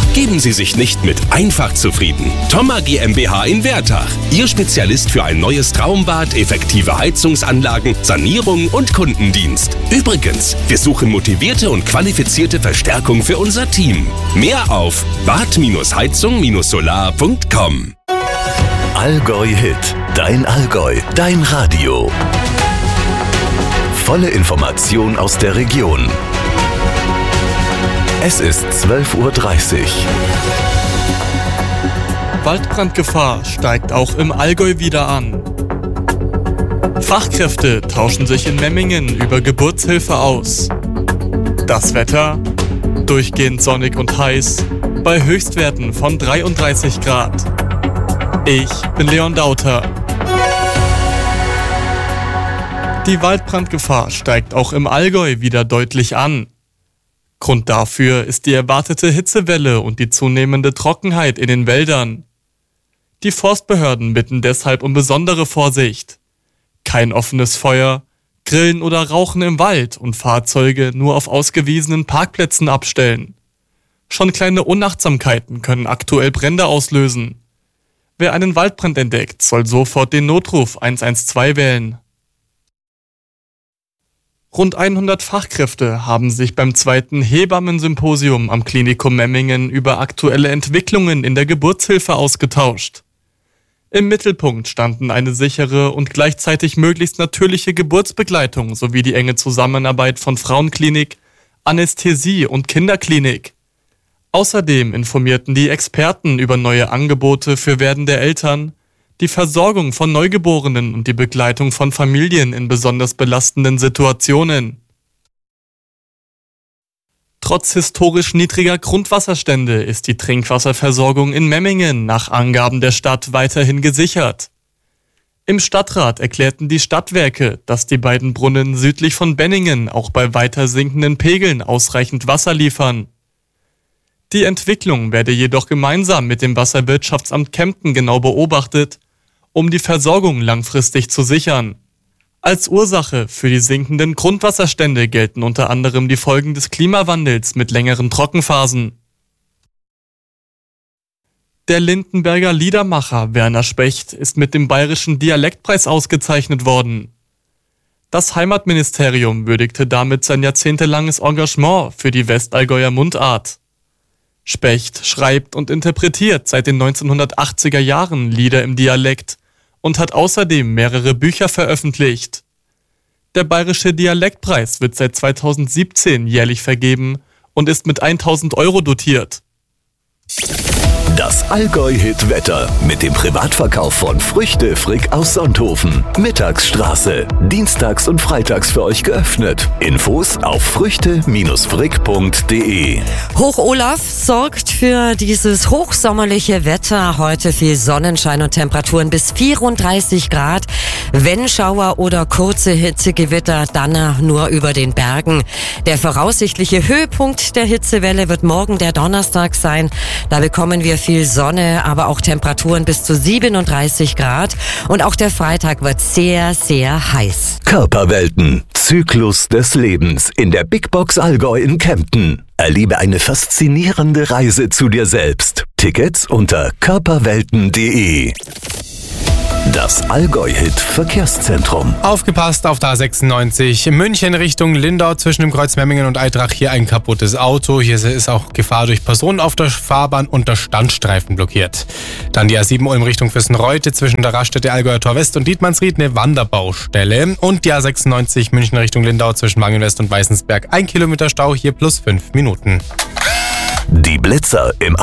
Geben Sie sich nicht mit einfach zufrieden. Thoma GmbH in Wertach. Ihr Spezialist für ein neues Traumbad, effektive Heizungsanlagen, Sanierung und Kundendienst. Übrigens, wir suchen motivierte und qualifizierte Verstärkung für unser Team. Mehr auf bad-heizung-solar.com. Allgäu Hit. Dein Allgäu. Dein Radio. Volle Information aus der Region. Es ist 12:30 Uhr. Waldbrandgefahr steigt auch im Allgäu wieder an. Fachkräfte tauschen sich in Memmingen über Geburtshilfe aus. Das Wetter? Durchgehend sonnig und heiß, bei Höchstwerten von 33 Grad. Ich bin Leon Dauter. Die Waldbrandgefahr steigt auch im Allgäu wieder deutlich an. Grund dafür ist die erwartete Hitzewelle und die zunehmende Trockenheit in den Wäldern. Die Forstbehörden bitten deshalb um besondere Vorsicht. Kein offenes Feuer, Grillen oder Rauchen im Wald und Fahrzeuge nur auf ausgewiesenen Parkplätzen abstellen. Schon kleine Unachtsamkeiten können aktuell Brände auslösen. Wer einen Waldbrand entdeckt, soll sofort den Notruf 112 wählen. Rund 100 Fachkräfte haben sich beim 2. Hebammensymposium am Klinikum Memmingen über aktuelle Entwicklungen in der Geburtshilfe ausgetauscht. Im Mittelpunkt standen eine sichere und gleichzeitig möglichst natürliche Geburtsbegleitung sowie die enge Zusammenarbeit von Frauenklinik, Anästhesie und Kinderklinik. Außerdem informierten die Experten über neue Angebote für werdende Eltern, die Versorgung von Neugeborenen und die Begleitung von Familien in besonders belastenden Situationen. Trotz historisch niedriger Grundwasserstände ist die Trinkwasserversorgung in Memmingen nach Angaben der Stadt weiterhin gesichert. Im Stadtrat erklärten die Stadtwerke, dass die beiden Brunnen südlich von Benningen auch bei weiter sinkenden Pegeln ausreichend Wasser liefern. Die Entwicklung werde jedoch gemeinsam mit dem Wasserwirtschaftsamt Kempten genau beobachtet, um die Versorgung langfristig zu sichern. Als Ursache für die sinkenden Grundwasserstände gelten unter anderem die Folgen des Klimawandels mit längeren Trockenphasen. Der Lindenberger Liedermacher Werner Specht ist mit dem Bayerischen Dialektpreis ausgezeichnet worden. Das Heimatministerium würdigte damit sein jahrzehntelanges Engagement für die Westallgäuer Mundart. Specht schreibt und interpretiert seit den 1980er Jahren Lieder im Dialekt und hat außerdem mehrere Bücher veröffentlicht. Der Bayerische Dialektpreis wird seit 2017 jährlich vergeben und ist mit 1.000 € dotiert. Das Allgäu-Hit-Wetter mit dem Privatverkauf von Früchte Frick aus Sonthofen. Mittagsstraße. Dienstags und freitags für euch geöffnet. Infos auf früchte-frick.de. Hoch Olaf sorgt für dieses hochsommerliche Wetter. Heute viel Sonnenschein und Temperaturen bis 34 Grad. Wenn Schauer oder kurze Hitzegewitter, dann nur über den Bergen. Der voraussichtliche Höhepunkt der Hitzewelle wird morgen der Donnerstag sein. Da bekommen wir viel Sonne, aber auch Temperaturen bis zu 37 Grad. Und auch der Freitag wird sehr, sehr heiß. Körperwelten. Zyklus des Lebens in der Big Box Allgäu in Kempten. Erlebe eine faszinierende Reise zu dir selbst. Tickets unter körperwelten.de. Das Allgäu-Hit-Verkehrszentrum. Aufgepasst auf der A96 München Richtung Lindau zwischen dem Kreuz Memmingen und Eitrach. Hier ein kaputtes Auto. Hier ist auch Gefahr durch Personen auf der Fahrbahn und der Standstreifen blockiert. Dann die A7 Ulm Richtung Füssen-Reute zwischen der Raststätte Allgäuer Tor West und Dietmannsried eine Wanderbaustelle. Und die A96 München Richtung Lindau zwischen Wangenwest und Weißensberg. 1 Kilometer Stau, hier plus 5 Minuten. Die Blitzer im